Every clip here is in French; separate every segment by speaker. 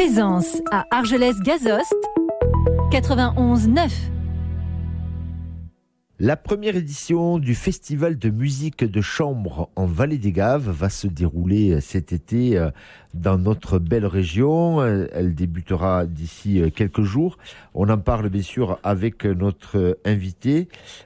Speaker 1: Présence à Argelès-Gazost, 91.9.
Speaker 2: La première édition du Festival de musique de chambre en Vallée des Gaves va se dérouler cet été dans notre belle région. Elle débutera d'ici quelques jours. On en parle bien sûr avec notre invité.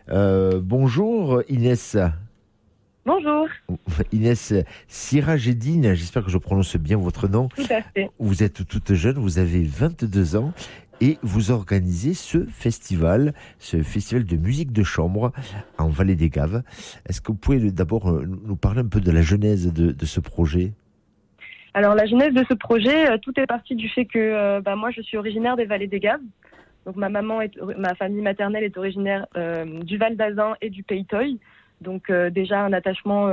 Speaker 2: Bonjour Inès.
Speaker 3: Bonjour.
Speaker 2: Inès Sirajédine, j'espère que je prononce bien votre nom.
Speaker 3: Tout à fait.
Speaker 2: Vous êtes toute jeune, vous avez 22 ans et vous organisez ce festival de musique de chambre en Vallée des Gaves. Est-ce que vous pouvez d'abord nous parler un peu de la genèse de ce projet ?
Speaker 3: Alors la genèse de ce projet, tout est parti du fait que moi je suis originaire des Vallées des Gaves. Donc ma famille maternelle est originaire du Val d'Azun et du Pays Toy. Donc déjà un attachement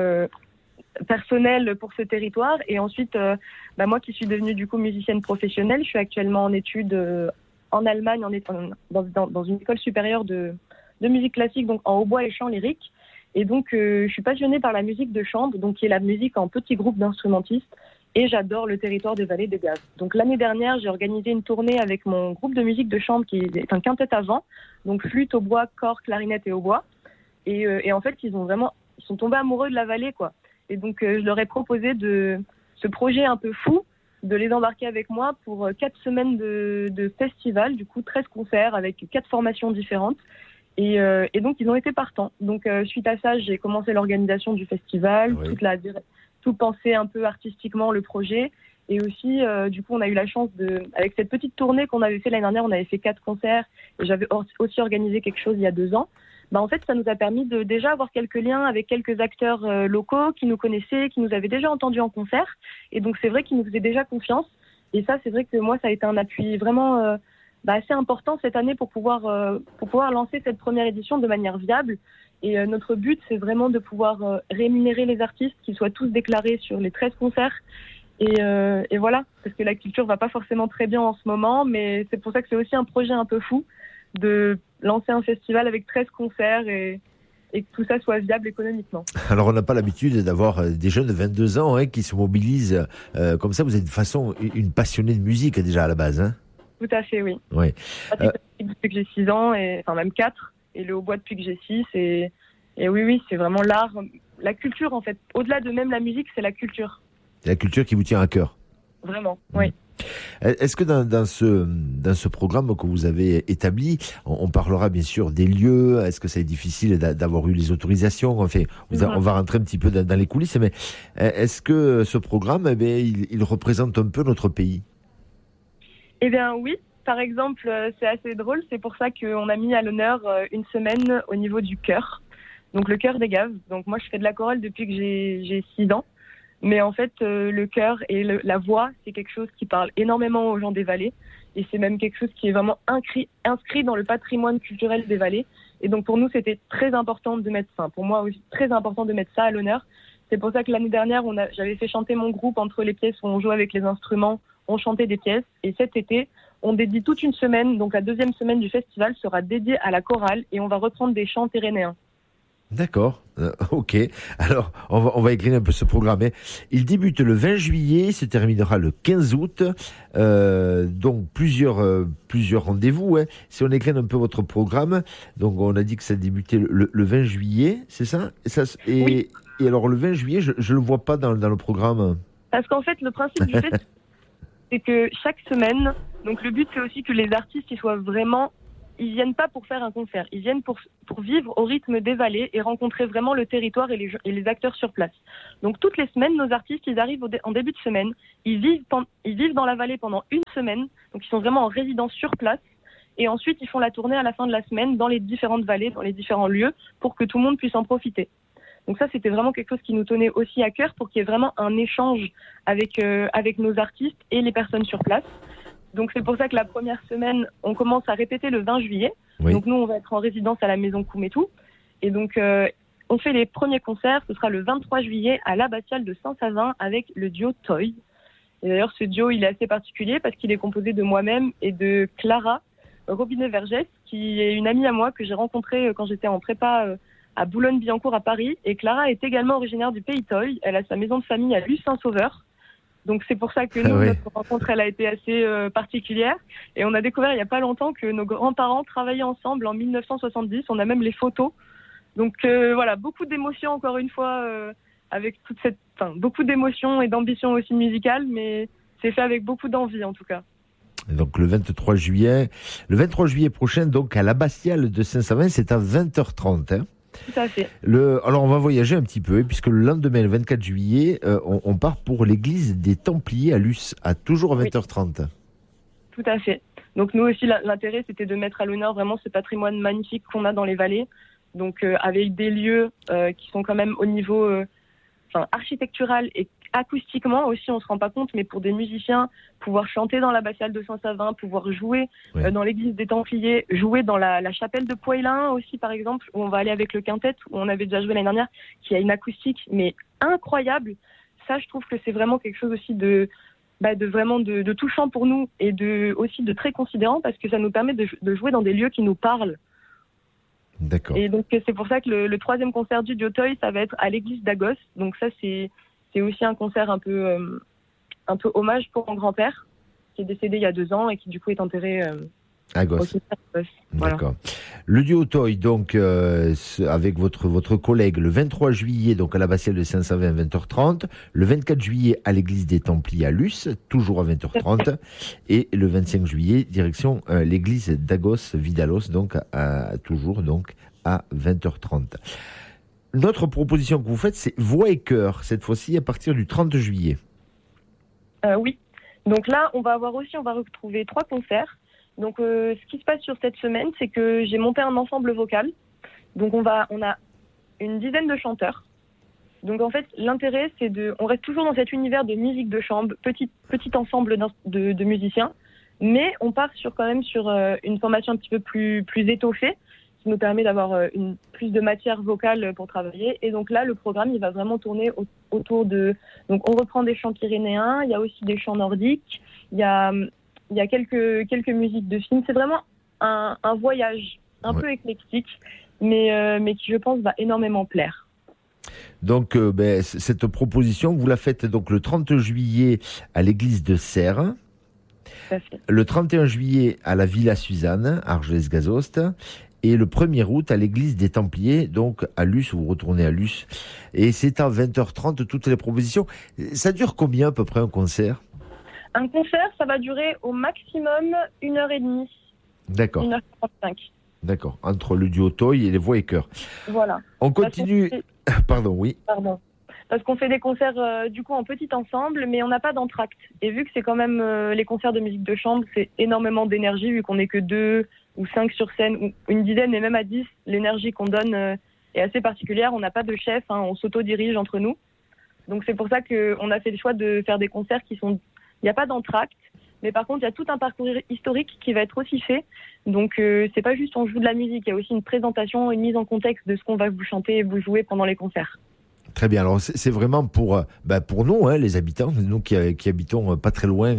Speaker 3: personnel pour ce territoire. Et ensuite, moi qui suis devenue du coup musicienne professionnelle, je suis actuellement en études en Allemagne, dans une école supérieure de musique classique, donc en hautbois et chant lyrique. Et donc je suis passionnée par la musique de chambre, donc qui est la musique en petits groupes d'instrumentistes. Et j'adore le territoire des Vallées des Gaves. Donc l'année dernière, j'ai organisé une tournée avec mon groupe de musique de chambre qui est un quintet à vent, donc flûte, hautbois, cor, clarinette et hautbois. Et en fait, ils sont tombés amoureux de la vallée, quoi. Et donc, je leur ai proposé de ce projet un peu fou, de les embarquer avec moi pour 4 semaines de festival, du coup 13 concerts avec 4 formations différentes. Et donc, ils ont été partants. Donc, suite à ça, j'ai commencé l'organisation du festival,
Speaker 2: oui.
Speaker 3: tout penser un peu artistiquement le projet. Et aussi, du coup, on a eu la chance avec cette petite tournée qu'on avait fait l'année dernière, on avait fait 4 concerts et j'avais aussi organisé quelque chose il y a 2 ans. En fait, ça nous a permis de déjà avoir quelques liens avec quelques acteurs locaux qui nous connaissaient, qui nous avaient déjà entendus en concert. Et donc, c'est vrai qu'ils nous faisaient déjà confiance. Et ça, c'est vrai que moi, ça a été un appui vraiment assez important cette année pour pouvoir lancer cette première édition de manière viable. Et notre but, c'est vraiment de pouvoir rémunérer les artistes, qu'ils soient tous déclarés sur les 13 concerts. Et voilà, parce que la culture va pas forcément très bien en ce moment, mais c'est pour ça que c'est aussi un projet un peu fou de lancer un festival avec 13 concerts et que tout ça soit viable économiquement.
Speaker 2: Alors, on n'a pas l'habitude d'avoir des jeunes de 22 ans qui se mobilisent comme ça. Vous êtes de façon une passionnée de musique déjà à la base. Hein ?
Speaker 3: Tout à fait, oui.
Speaker 2: Ouais.
Speaker 3: Depuis que j'ai 6 ans, enfin même 4, et le hautbois depuis que j'ai 6. Et oui, c'est vraiment l'art, la culture en fait. Au-delà de même la musique, c'est la culture.
Speaker 2: La culture qui vous tient à cœur.
Speaker 3: Vraiment, oui.
Speaker 2: Est-ce que dans ce programme que vous avez établi, on parlera bien sûr des lieux, est-ce que c'est difficile d'avoir eu les autorisations, enfin, on va rentrer un petit peu dans les coulisses, mais est-ce que ce programme, il représente un peu notre pays ?
Speaker 3: Eh bien oui, par exemple, c'est assez drôle, c'est pour ça qu'on a mis à l'honneur une semaine au niveau du chœur, donc le chœur des Gaves. Donc moi je fais de la chorale depuis que j'ai 6 ans. Mais en fait, le chœur et la voix, c'est quelque chose qui parle énormément aux gens des vallées. Et c'est même quelque chose qui est vraiment inscrit dans le patrimoine culturel des vallées. Et donc pour nous, c'était très important de mettre ça. Pour moi aussi, très important de mettre ça à l'honneur. C'est pour ça que l'année dernière, j'avais fait chanter mon groupe entre les pièces où on jouait avec les instruments, on chantait des pièces. Et cet été, on dédie toute une semaine, donc la 2e semaine du festival sera dédiée à la chorale et on va reprendre des chants pyrénéens.
Speaker 2: D'accord, ok. Alors, on va écrire un peu ce programme. Il débute le 20 juillet, se terminera le 15 août. Donc, plusieurs rendez-vous. Si on écrit un peu votre programme, donc on a dit que ça débutait le 20 juillet, c'est ça ?
Speaker 3: Oui.
Speaker 2: Et alors, le 20 juillet, je ne le vois pas dans le programme.
Speaker 3: Parce qu'en fait, le principe du festival, c'est que chaque semaine, donc le but, c'est aussi que les artistes ils soient vraiment... Ils viennent pas pour faire un concert, ils viennent pour vivre au rythme des vallées et rencontrer vraiment le territoire et les acteurs sur place. Donc toutes les semaines, nos artistes, ils arrivent en début de semaine, ils vivent dans la vallée pendant une semaine, donc ils sont vraiment en résidence sur place. Et ensuite, ils font la tournée à la fin de la semaine dans les différentes vallées, dans les différents lieux, pour que tout le monde puisse en profiter. Donc ça, c'était vraiment quelque chose qui nous tenait aussi à cœur pour qu'il y ait vraiment un échange avec nos artistes et les personnes sur place. Donc c'est pour ça que la première semaine, on commence à répéter le 20 juillet.
Speaker 2: Oui.
Speaker 3: Donc nous, on va être en résidence à la Maison Coumétou. Et donc, on fait les premiers concerts. Ce sera le 23 juillet à l'Abbatiale de Saint-Savin avec le duo Toy. Et d'ailleurs, ce duo, il est assez particulier parce qu'il est composé de moi-même et de Clara Robinet-Vergès, qui est une amie à moi que j'ai rencontrée quand j'étais en prépa à Boulogne-Billancourt à Paris. Et Clara est également originaire du Pays Toy. Elle a sa maison de famille à Luce-Saint-Sauveur. Donc c'est pour ça que nous,
Speaker 2: ouais.
Speaker 3: notre rencontre, elle a été assez particulière. Et on a découvert il n'y a pas longtemps que nos grands-parents travaillaient ensemble en 1970. On a même les photos. Donc voilà, beaucoup d'émotions encore une fois, avec beaucoup d'émotions et d'ambition aussi musicale, mais c'est fait avec beaucoup d'envie en tout cas.
Speaker 2: Donc le 23 juillet prochain, donc à l'Abbatiale de Saint-Savin, c'est à 20h30. Hein.
Speaker 3: Tout à fait.
Speaker 2: Alors on va voyager un petit peu, puisque le lendemain, le 24 juillet, on part pour l'église des Templiers à Luce, à toujours à 20h30.
Speaker 3: Oui. Tout à fait. Donc nous aussi, l'intérêt, c'était de mettre à l'honneur vraiment ce patrimoine magnifique qu'on a dans les vallées. Donc avec des lieux qui sont quand même au niveau architectural et acoustiquement aussi, on se rend pas compte, mais pour des musiciens, pouvoir chanter dans l'abbatiale de Saint-Savin, pouvoir jouer dans l'église des Templiers, jouer dans la chapelle de Poëlin aussi par exemple, où on va aller avec le quintet, où on avait déjà joué l'année dernière, qui a une acoustique mais incroyable. Ça, je trouve que c'est vraiment quelque chose aussi de touchant pour nous et aussi de très considérant, parce que ça nous permet de jouer dans des lieux qui nous parlent.
Speaker 2: D'accord.
Speaker 3: Et donc c'est pour ça que le troisième concert du Diotoy, ça va être à l'église d'Agos. Donc ça c'est aussi un concert un peu hommage pour mon grand-père, qui est décédé il y a 2 ans et qui du coup est enterré
Speaker 2: à Gos.
Speaker 3: au cimetière d'Agos. Voilà.
Speaker 2: D'accord. Le Diotoy, donc avec votre collègue, le 23 juillet donc à l'abbatiale de Saint-Savin à 20h30, le 24 juillet à l'église des Templiers à Luce, toujours à 20h30, et le 25 juillet direction l'église d'Agos Vidalos, donc toujours donc à 20h30. Notre proposition que vous faites, c'est voix et chœur, cette fois-ci à partir du 30 juillet.
Speaker 3: Oui. Donc là, on va retrouver 3 concerts. Donc ce qui se passe sur cette semaine, c'est que j'ai monté un ensemble vocal. Donc on a une dizaine de chanteurs. Donc en fait, l'intérêt, on reste toujours dans cet univers de musique de chambre, petit ensemble de musiciens, mais on part quand même sur une formation un petit peu plus étoffée, qui nous permet d'avoir plus de matière vocale pour travailler. Et donc là, le programme, il va vraiment tourner autour de... Donc on reprend des chants pyrénéens, il y a aussi des chants nordiques, il y a quelques musiques de films. C'est vraiment un voyage un peu éclectique, mais qui, je pense, va énormément plaire.
Speaker 2: Donc, cette proposition, vous la faites donc le 30 juillet à l'église de Serres, le 31 juillet à la Villa Suzanne, Argelès-Gazost, et le 1er août à l'église des Templiers, donc à Luce, vous retournez à Luce. Et c'est à 20h30, toutes les propositions. Ça dure combien à peu près un concert ?
Speaker 3: Un concert, ça va durer au maximum 1h30.
Speaker 2: D'accord.
Speaker 3: 1h45.
Speaker 2: D'accord, entre le Diotoy et les voix et chœurs.
Speaker 3: Voilà.
Speaker 2: On continue... Pardon, oui.
Speaker 3: Pardon. Parce qu'on fait des concerts du coup en petit ensemble, mais on n'a pas d'entracte. Et vu que c'est quand même les concerts de musique de chambre, c'est énormément d'énergie, vu qu'on n'est que 2 ou 5 sur scène, ou une dizaine et même à 10, l'énergie qu'on donne est assez particulière. On n'a pas de chef, on s'auto-dirige entre nous. Donc c'est pour ça qu'on a fait le choix de faire des concerts qui sont... Il n'y a pas d'entracte, mais par contre, il y a tout un parcours historique qui va être aussi fait. Donc, c'est pas juste on joue de la musique, il y a aussi une présentation, une mise en contexte de ce qu'on va vous chanter et vous jouer pendant les concerts.
Speaker 2: Très bien, alors c'est vraiment pour nous, les habitants, nous qui habitons pas très loin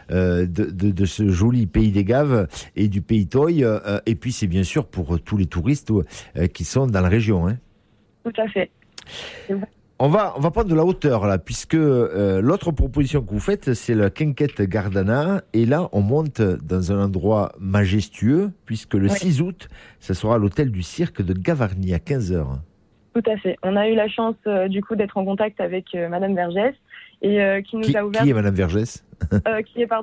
Speaker 2: de ce joli pays des Gaves et du pays Toy, et puis c'est bien sûr pour tous les touristes qui sont dans la région. Hein.
Speaker 3: Tout à fait.
Speaker 2: On va prendre de la hauteur là, puisque l'autre proposition que vous faites, c'est la Quinquette Gardana, et là on monte dans un endroit majestueux, puisque le 6 août, ça sera à l'hôtel du cirque de Gavarnie à 15h.
Speaker 3: Tout à fait. On a eu la chance du coup d'être en contact avec Madame Vergès et qui nous a ouvert.
Speaker 2: Qui est Madame Vergès
Speaker 3: qui est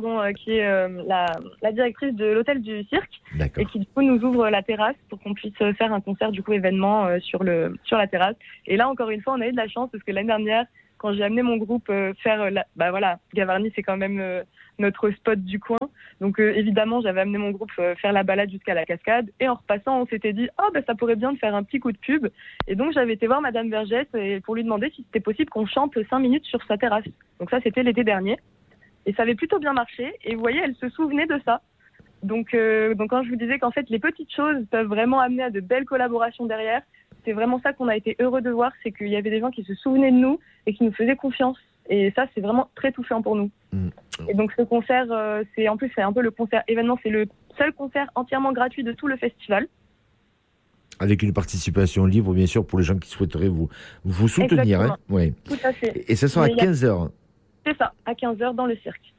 Speaker 3: la directrice de l'hôtel du cirque.
Speaker 2: D'accord.
Speaker 3: Et qui du coup nous ouvre la terrasse pour qu'on puisse faire un concert du coup événement sur la terrasse. Et là encore une fois on a eu de la chance parce que l'année dernière quand j'ai amené mon groupe Gavarnie c'est quand même notre spot du coin. Donc évidemment j'avais amené mon groupe faire la balade jusqu'à la cascade et en repassant on s'était dit ça pourrait bien de faire un petit coup de pub. Et donc j'avais été voir Madame Vergès pour lui demander si c'était possible qu'on chante 5 minutes sur sa terrasse. Donc ça c'était l'été dernier. Et ça avait plutôt bien marché. Et vous voyez, elle se souvenait de ça. Donc quand je vous disais qu'en fait, les petites choses peuvent vraiment amener à de belles collaborations derrière, c'est vraiment ça qu'on a été heureux de voir, c'est qu'il y avait des gens qui se souvenaient de nous et qui nous faisaient confiance. Et ça, c'est vraiment très touchant pour nous. Et donc ce concert, c'est un peu le concert événement, c'est le seul concert entièrement gratuit de tout le festival.
Speaker 2: Avec une participation libre, bien sûr, pour les gens qui souhaiteraient vous soutenir. Hein.
Speaker 3: Tout à fait.
Speaker 2: Et ça sera à 15h.
Speaker 3: C'est ça, à 15h dans le cirque.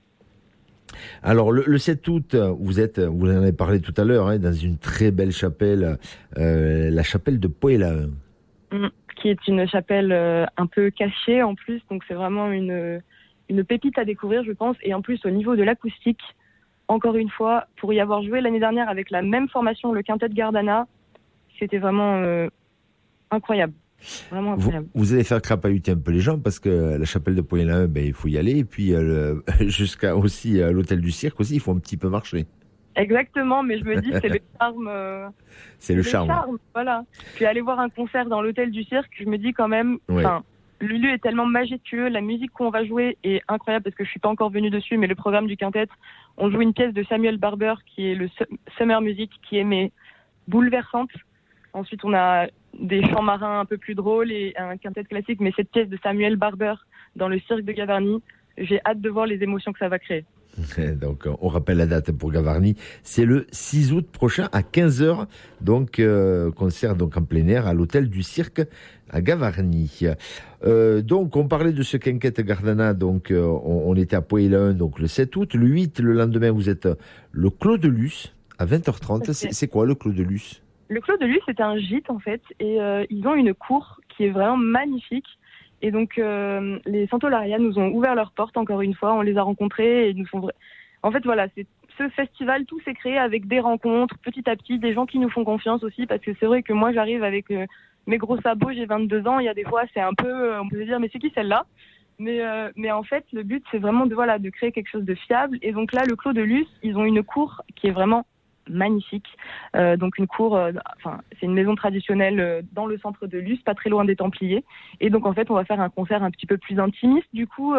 Speaker 2: Alors le 7 août, vous en avez parlé tout à l'heure, dans une très belle chapelle, la chapelle de Poëla.
Speaker 3: Qui est une chapelle un peu cachée en plus, donc c'est vraiment une pépite à découvrir, je pense. Et en plus, au niveau de l'acoustique, encore une fois, pour y avoir joué l'année dernière avec la même formation, le quintet Gardana, c'était vraiment incroyable. Vraiment incroyable.
Speaker 2: Vous allez faire crapahuter un peu les gens parce que la chapelle de Poëla, il faut y aller. Et puis jusqu'à aussi l'hôtel du cirque aussi, il faut un petit peu marcher.
Speaker 3: Exactement, mais je me dis c'est le charme.
Speaker 2: C'est le charme.
Speaker 3: Voilà. Puis aller voir un concert dans l'hôtel du cirque, je me dis quand même.
Speaker 2: Ouais.
Speaker 3: Le lieu est tellement majestueux, la musique qu'on va jouer est incroyable parce que je suis pas encore venue dessus, mais le programme du quintet, on joue une pièce de Samuel Barber qui est le Summer Music, qui est bouleversante. Ensuite, on a des chants marins un peu plus drôles et un quintet classique, mais cette pièce de Samuel Barber dans le cirque de Gavarnie, j'ai hâte de voir les émotions que ça va créer.
Speaker 2: Donc, on rappelle la date pour Gavarnie. C'est le 6 août prochain à 15h. Donc, concert donc en plein air à l'hôtel du cirque à Gavarnie. Donc, on parlait de ce quinquet Gardana. Donc, on était à Poëla, donc le 7 août. Le 8, le lendemain, vous êtes le Clos de Luce à 20h30. Okay. C'est quoi le Clos de Luce?
Speaker 3: Le Clos de Luce, c'est un gîte en fait. Et ils ont une cour qui est vraiment magnifique. Et donc, les Santolaria nous ont ouvert leurs portes encore une fois. On les a rencontrés et nous font... En fait, voilà, ce festival, tout s'est créé avec des rencontres, petit à petit, des gens qui nous font confiance aussi, parce que c'est vrai que moi, j'arrive avec mes gros sabots, j'ai 22 ans. Il y a des fois, c'est un peu... on peut se dire, mais c'est qui celle-là ? Mais en fait, le but, c'est vraiment de créer quelque chose de fiable. Et donc là, le Clos de Luce, ils ont une cour qui est vraiment magnifique. Donc une cour, c'est une maison traditionnelle dans le centre de Luce, pas très loin des Templiers. Et donc en fait, on va faire un concert un petit peu plus intimiste, du coup,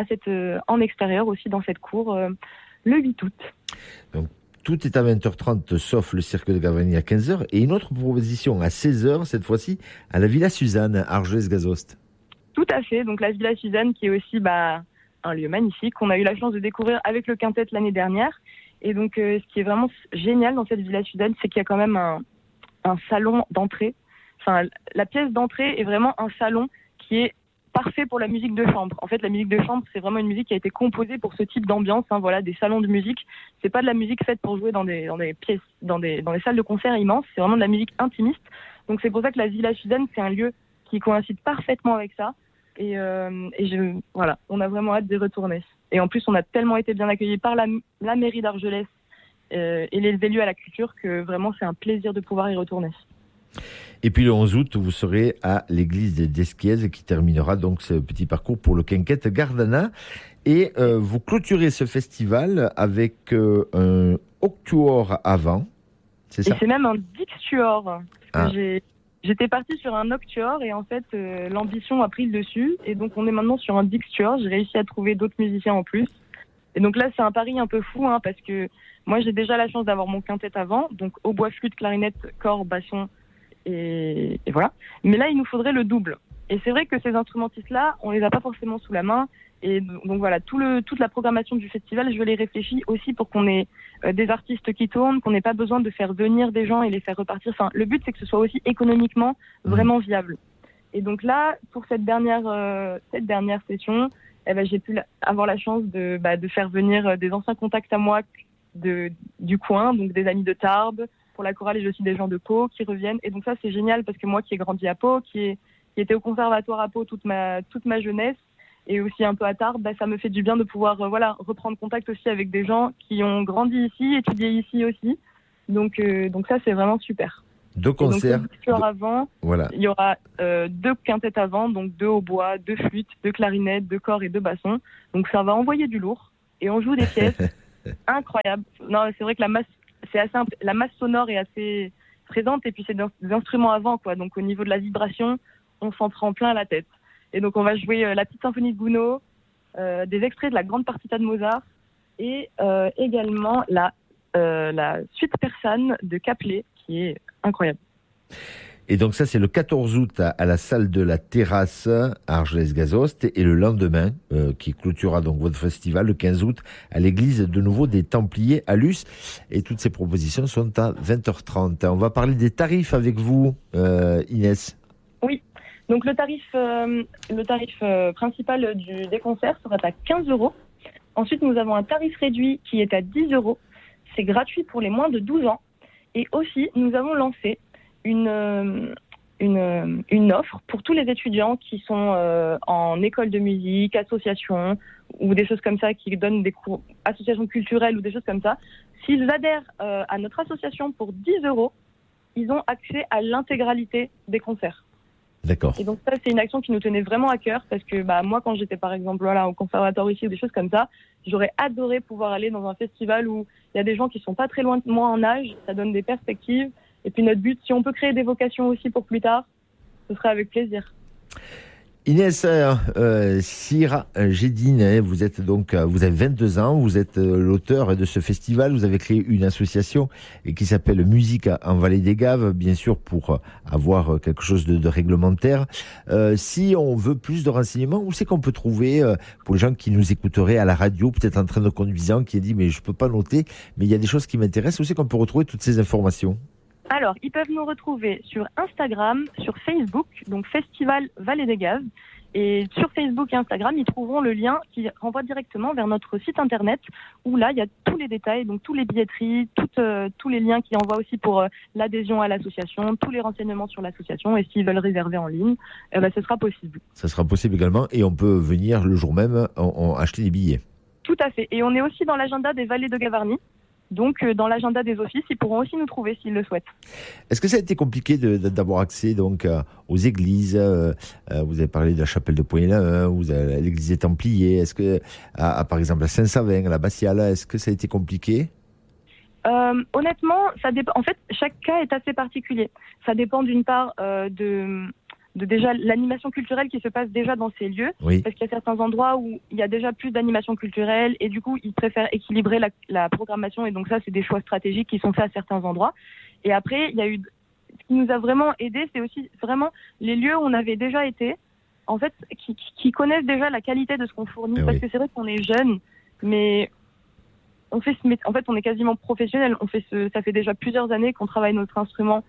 Speaker 3: en extérieur aussi dans cette cour, le 8 août.
Speaker 2: Donc tout est à 20h30, sauf le cirque de Gavarnie à 15h. Et une autre proposition à 16h, cette fois-ci, à la Villa Suzanne, à Argelès-Gazost.
Speaker 3: Tout à fait. Donc la Villa Suzanne, qui est aussi un lieu magnifique, qu'on a eu la chance de découvrir avec le quintet l'année dernière. Et donc, ce qui est vraiment génial dans cette Villa Suzanne, c'est qu'il y a quand même un salon d'entrée. Enfin, la pièce d'entrée est vraiment un salon qui est parfait pour la musique de chambre. En fait, la musique de chambre, c'est vraiment une musique qui a été composée pour ce type d'ambiance. Des salons de musique. C'est pas de la musique faite pour jouer dans des pièces, dans des salles de concert immenses. C'est vraiment de la musique intimiste. Donc, c'est pour ça que la Villa Suzanne, c'est un lieu qui coïncide parfaitement avec ça. Et on a vraiment hâte d'y retourner. Et en plus, on a tellement été bien accueillis par la mairie d'Argelès et les élus à la culture que vraiment, c'est un plaisir de pouvoir y retourner.
Speaker 2: Et puis le 11 août, vous serez à l'église d'Esquiez qui terminera donc ce petit parcours pour le quinquet Gardana. Et vous clôturez ce festival avec un octuor avant, c'est ça?
Speaker 3: Et c'est même un dixtuor. J'étais partie sur un octuor et en fait, l'ambition a pris le dessus. Et donc, on est maintenant sur un dixtuor. J'ai réussi à trouver d'autres musiciens en plus. Et donc là, c'est un pari un peu fou, parce que moi, j'ai déjà la chance d'avoir mon quintet avant. Donc, hautbois, flûte, clarinette, cor, basson et voilà. Mais là, il nous faudrait le double. Et c'est vrai que ces instrumentistes-là, on les a pas forcément sous la main. Et donc voilà, toute la programmation du festival, je l'ai réfléchi aussi pour qu'on ait des artistes qui tournent, qu'on n'ait pas besoin de faire venir des gens et les faire repartir. Enfin, le but, c'est que ce soit aussi économiquement vraiment viable. Et donc là, pour cette dernière session, j'ai pu avoir la chance de faire venir des anciens contacts à moi du coin, donc des amis de Tarbes. Pour la chorale, j'ai aussi des gens de Pau qui reviennent. Et donc ça, c'est génial parce que moi qui ai grandi à Pau, qui était au conservatoire à Pau toute ma jeunesse, et aussi un peu à Tarbes, ça me fait du bien de pouvoir reprendre contact aussi avec des gens qui ont grandi ici, étudié ici aussi. Donc ça, c'est vraiment super.
Speaker 2: Deux concerts.
Speaker 3: Avant, voilà. Il y aura 2 quintettes avant, donc 2 hautbois, 2 flûtes, 2 clarinettes, 2 corps et 2 bassons. Donc ça va envoyer du lourd et on joue des pièces incroyables. Non, c'est vrai que la masse sonore est assez présente et puis c'est des instruments avant, quoi. Donc au niveau de la vibration, on s'en prend plein la tête. Et donc, on va jouer la petite symphonie de Gounod, des extraits de la grande partita de Mozart et également la suite persane de Caplet, qui est incroyable.
Speaker 2: Et donc ça, c'est le 14 août à la salle de la Terrasse à Argelès-Gazost et le lendemain, qui clôturera donc votre festival, le 15 août, à l'église de nouveau des Templiers à Luce. Et toutes ces propositions sont à 20h30. On va parler des tarifs avec vous, Inès.
Speaker 3: Oui. Donc le tarif principal des concerts sera à 15 €. Ensuite, nous avons un tarif réduit qui est à 10 €. C'est gratuit pour les moins de 12 ans. Et aussi, nous avons lancé une offre pour tous les étudiants qui sont en école de musique, association ou des choses comme ça, qui donnent des cours, associations culturelles ou des choses comme ça. S'ils adhèrent à notre association pour 10 €, ils ont accès à l'intégralité des concerts.
Speaker 2: D'accord.
Speaker 3: Et donc ça, c'est une action qui nous tenait vraiment à cœur parce que moi, quand j'étais par exemple au conservatoire ici ou des choses comme ça, j'aurais adoré pouvoir aller dans un festival où il y a des gens qui sont pas très loin de moi en âge, ça donne des perspectives. Et puis notre but, si on peut créer des vocations aussi pour plus tard, ce serait avec plaisir.
Speaker 2: Inès Sirajédine, vous êtes donc, vous avez 22 ans, vous êtes l'auteur de ce festival, vous avez créé une association qui s'appelle Musique en Vallée des Gaves, bien sûr pour avoir quelque chose de réglementaire. Si on veut plus de renseignements, où c'est qu'on peut trouver, pour les gens qui nous écouteraient à la radio, peut-être en train de conduisant, qui a dit mais je peux pas noter, mais il y a des choses qui m'intéressent, où c'est qu'on peut retrouver toutes ces informations?
Speaker 3: Alors, ils peuvent nous retrouver sur Instagram, sur Facebook, donc Festival Vallée des Gaves. Et sur Facebook et Instagram, ils trouveront le lien qui renvoie directement vers notre site internet où là, il y a tous les détails, donc tous les billetteries, tous les liens qui envoient aussi pour l'adhésion à l'association, tous les renseignements sur l'association. Et s'ils veulent réserver en ligne, ce sera possible. Ça
Speaker 2: sera possible également et on peut venir le jour même acheter des billets.
Speaker 3: Tout à fait. Et on est aussi dans l'agenda des Vallées de Gavarnie. Donc, dans l'agenda des offices, ils pourront aussi nous trouver s'ils le souhaitent.
Speaker 2: Est-ce que ça a été compliqué d'avoir accès donc aux églises? Vous avez parlé de la chapelle de Poigny-l'Ain, l'église des Templiers. Est-ce que, par exemple, à Saint-Savin, à la Bastiale, est-ce que ça a été compliqué?
Speaker 3: Honnêtement, ça dépend. En fait, chaque cas est assez particulier. Ça dépend d'une part de déjà l'animation culturelle qui se passe déjà dans ces lieux,
Speaker 2: oui.
Speaker 3: Parce qu'il y a certains endroits où il y a déjà plus d'animation culturelle et du coup ils préfèrent équilibrer la programmation et donc ça c'est des choix stratégiques qui sont faits à certains endroits. Et après il y a eu ce qui nous a vraiment aidé, c'est aussi vraiment les lieux où on avait déjà été, en fait qui connaissent déjà la qualité de ce qu'on fournit, parce que c'est vrai qu'on est jeunes, mais on fait en fait on est quasiment professionnels, ça fait déjà plusieurs années qu'on travaille notre instrument.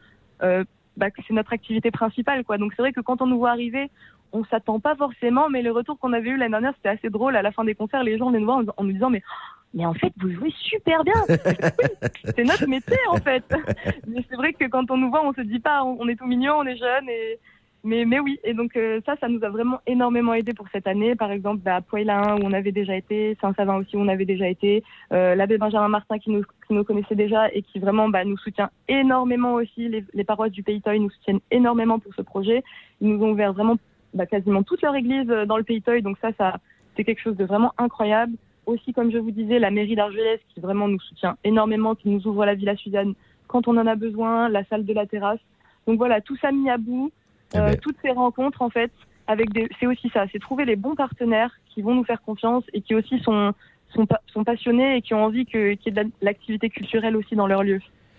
Speaker 3: C'est notre activité principale, quoi. Donc c'est vrai que quand on nous voit arriver, on s'attend pas forcément, mais le retour qu'on avait eu l'année dernière, c'était assez drôle. À la fin des concerts, les gens venaient nous voir en nous disant mais en fait, vous jouez super bien. Oui, c'est notre métier, en fait. Mais c'est vrai que quand on nous voit, on se dit pas, on est tout mignon, on est jeune, mais oui. Et donc ça nous a vraiment énormément aidé pour cette année. Par exemple, à Poix-l'Ain, où on avait déjà été, Saint-Savin aussi, où on avait déjà été, l'abbé Benjamin Martin qui nous connaissait déjà et qui vraiment nous soutient énormément aussi. Les paroisses du Pays Toy nous soutiennent énormément pour ce projet. Ils nous ont ouvert vraiment quasiment toute leur église dans le Pays Toy. Donc ça c'est quelque chose de vraiment incroyable. Aussi, comme je vous disais, la mairie d'Argelès qui vraiment nous soutient énormément, qui nous ouvre la Villa Suzanne quand on en a besoin, la salle de la terrasse. Donc voilà, tout ça mis à bout. Toutes ces rencontres, en fait, c'est aussi ça, c'est trouver les bons partenaires qui vont nous faire confiance et qui aussi sont passionnés et qui ont envie qu'il y ait de l'activité culturelle aussi dans leur lieu.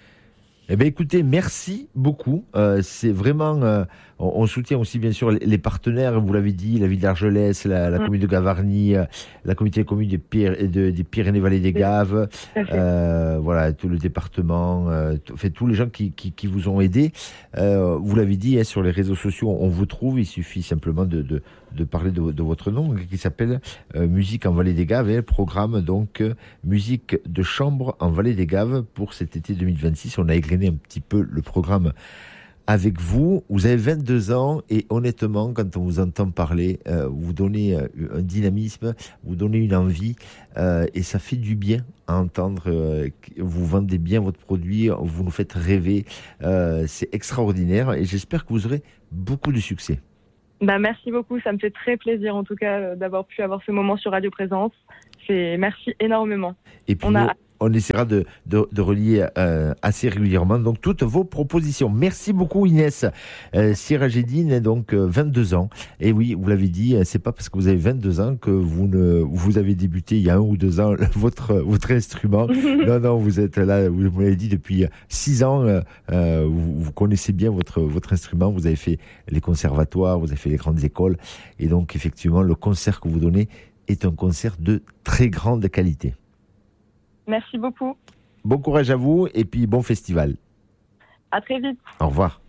Speaker 2: Eh bien, écoutez, merci beaucoup. C'est vraiment, on soutient aussi bien sûr les partenaires. Vous l'avez dit, la ville d'Argelès, la commune de Gavarnie, la communauté de communes des Pyrénées-Vallées des Gaves, voilà, tout le département, tous les gens qui vous ont aidé. Vous l'avez dit, sur les réseaux sociaux, on vous trouve. Il suffit simplement de parler de votre nom, qui s'appelle Musique en Vallée des Gaves, programme donc musique de chambre en Vallée des Gaves pour cet été 2026. On a égrené un petit peu le programme avec vous. Vous avez 22 ans et honnêtement, quand on vous entend parler, vous donnez un dynamisme, vous donnez une envie et ça fait du bien à entendre. Vous vendez bien votre produit, vous nous faites rêver. C'est extraordinaire et j'espère que vous aurez beaucoup de succès.
Speaker 3: Merci beaucoup, ça me fait très plaisir en tout cas d'avoir pu avoir ce moment sur Radio Présence. Merci énormément.
Speaker 2: Et puis on essaiera de relier assez régulièrement donc toutes vos propositions. Merci beaucoup Inès Sirajédine, donc 22 ans. Et oui, vous l'avez dit, c'est pas parce que vous avez 22 ans que vous avez débuté il y a 1 ou 2 ans votre instrument. Non, vous êtes là, vous m'avez dit depuis 6 ans, vous connaissez bien votre instrument, vous avez fait les conservatoires, vous avez fait les grandes écoles et donc effectivement le concert que vous donnez est un concert de très grande qualité.
Speaker 3: Merci beaucoup.
Speaker 2: Bon courage à vous et puis bon festival.
Speaker 3: À très vite.
Speaker 2: Au revoir.